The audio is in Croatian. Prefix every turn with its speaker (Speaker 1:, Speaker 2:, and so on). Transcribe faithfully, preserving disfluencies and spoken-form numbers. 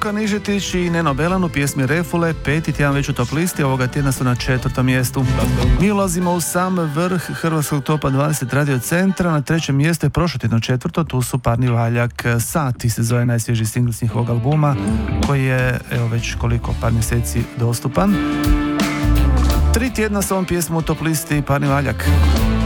Speaker 1: Luka Nižetić i Neno Belan u pjesmi Refule, peti tjedan već u top listi, ovoga tjedna su na četvrtom mjestu. Mi ulazimo u sam vrh hrvatskog topa dvadeset radio centra, na trećem mjestu je prošlo tjedno četvrto, tu su Parni valjak, Sati se zove najsvježiji singl s njihovog albuma, koji je evo već koliko par mjeseci dostupan. Tri tjedna s ovom pjesmom u top listi Parni valjak.